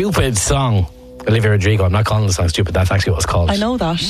Stupid song. Olivia Rodrigo. I'm not calling the song stupid. That's actually what it's called. I know that.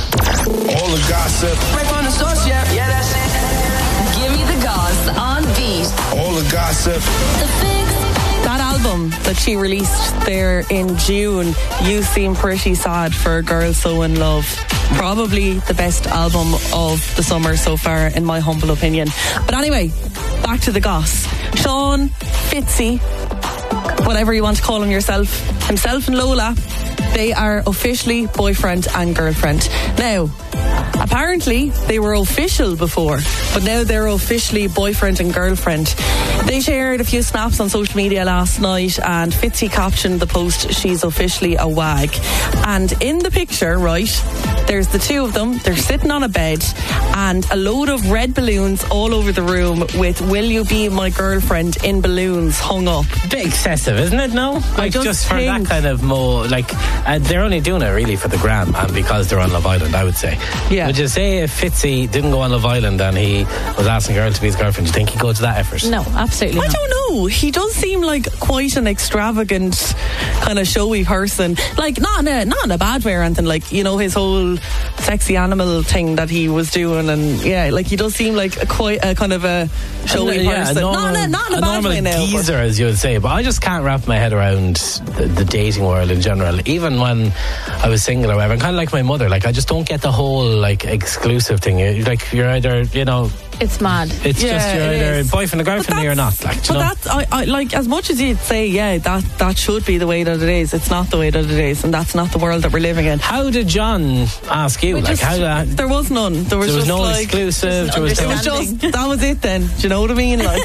All the gossip. Right on the source, yeah, that's it. Give me the goss on beat. All the gossip. The Fix. That album that she released there in June, You Seem Pretty Sad for a Girl So In Love. Probably the best album of the summer so far, in my humble opinion. But anyway, back to the goss. Sean Fitzy, whatever you want to call him yourself, himself and Lola, they are officially boyfriend and girlfriend. Now, apparently they were official before, but now they're officially boyfriend and girlfriend. They shared a few snaps on social media last night, and Fitzy captioned the post, "She's officially a wag." And in the picture, right, there's the two of them. They're sitting on a bed and a load of red balloons all over the room with "Will you be my girlfriend" in balloons hung up. Bit excessive, isn't it? No, like just for that think- kind of more like they're only doing it really for the gram and because they're on Love Island, I would say. Yeah. Would you say if Fitzy didn't go on Love Island and he was asking a girl to be his girlfriend, do you think he'd go to that effort? No, absolutely I not. don't know. He does seem like quite an extravagant, kind of showy person. Like not in a bad way or anything. Like, you know, his whole sexy animal thing that he was doing, and yeah, like he does seem like quite a kind of a showy person. Not in a bad normal way now. geezer, as you would say. But I just can't wrap my head around the dating world in general. Even when I was single or whatever, I'm kind of like my mother. Like I just don't get the whole like exclusive thing. Like you're either, you know. It's mad. It's Yeah, just you're it either is. boyfriend or girlfriend or you're not. Like, do you know? But that's I like, as much as you'd say, yeah, that should be the way that it is. It's not the way that it is, and that's not the world that we're living in. How did John ask you? Like, how did that? There was none. There was There was just no like, exclusive. There was it was just that was it. Then do you know what I mean? Like,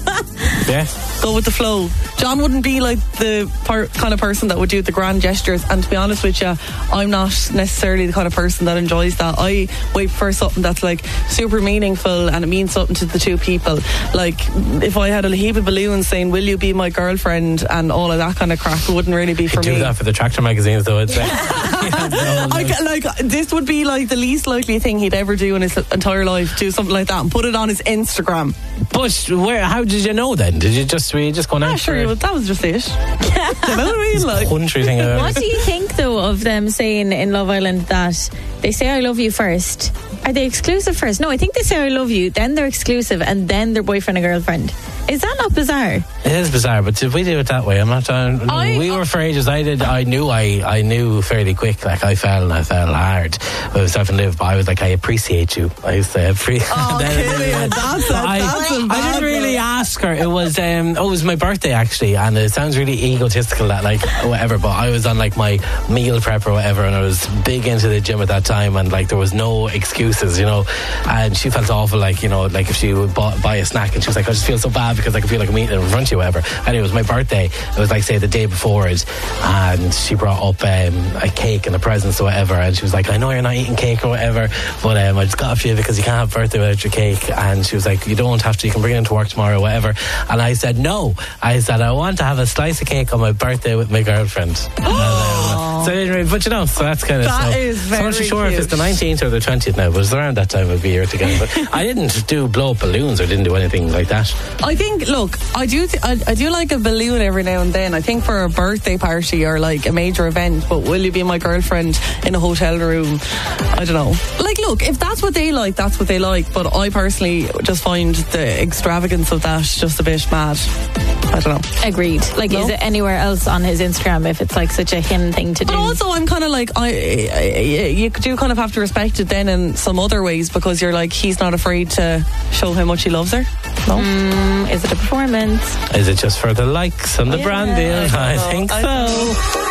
yeah. go with the flow. John wouldn't be like the kind of person that would do the grand gestures, and to be honest with you, I'm not necessarily the kind of person that enjoys that. I wait for something that's like super meaningful and it means something to the two people. Like if I had a heap of balloons saying "Will you be my girlfriend" and all of that kind of crap, it wouldn't really be for Do me. that for the tractor magazines, though, I'd say. Like this would be like the least likely thing he'd ever do in his entire life. Do something like that and put it on his Instagram. But how did you know then? Were you just going out Sure, for that was just it. Do you know what I mean? Like, country thing? What do you think, though, of them saying in Love Island that they say "I love you" first? Are they exclusive first? No, I think they say "I love you," then they're exclusive, and then they're boyfriend and girlfriend. Is that not bizarre? It is bizarre, but if we do it that way, I'm not trying. We were for ages. I knew fairly quick. Like I fell hard. I was having to live, but I was like, I appreciate you. I used to appreciate. oh, Killian, I didn't really ask her. It was my birthday actually, and it sounds really egotistical that like whatever. But I was on like my meal prep or whatever, and I was big into the gym at that time, and like there was no excuses, you know. And she felt awful, like, you know, like if she would buy a snack, and she was like, I just feel so bad because I can feel like I'm eating in front of you, whatever. And it was my birthday. It was like, say, the day before it, and she brought up a cake and a presents or whatever, and she was like, I know you're not eating cake or whatever, but I just got a few because you can't have birthday without your cake. And she was like, you don't have to, you can bring it into work tomorrow or whatever. And I said, no. I said, I want to have a slice of cake on my birthday with my girlfriend. So I didn't really, but you know, so that's kind of That so, is very so I'm not sure if cute. it's the 19th or the 20th now, but it's around that time of the year together. But I didn't blow up balloons or didn't do anything like that. I think, look, I do like a balloon every now and then. I think for a birthday party or like a major event, but "Will you be my girlfriend" in a hotel room? I don't know. Like, look, if that's what they like, that's what they like. But I personally just find the extravagance of that just a bit mad. I don't know. Agreed. Like, No? is it anywhere else on his Instagram if it's like such a him thing to do? But also, I'm kind of like, you do kind of have to respect it then in some other ways, because you're like, he's not afraid to show how much he loves her. No? Is it a performance? Is it just for the likes and the brand deal? I think so.